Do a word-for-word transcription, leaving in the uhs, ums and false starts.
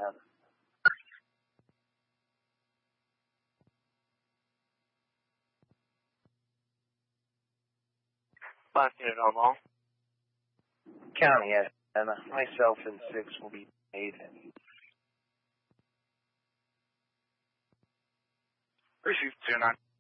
ten. Last unit on long. County, yes. And uh, myself and six will be paid. Received two nine.